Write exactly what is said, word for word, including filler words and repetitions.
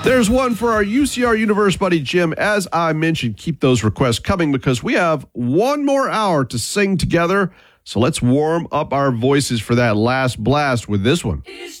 There's one for our U C R Universe buddy, Jim. As I mentioned, keep those requests coming because we have one more hour to sing together. So let's warm up our voices for that last blast with this one. It's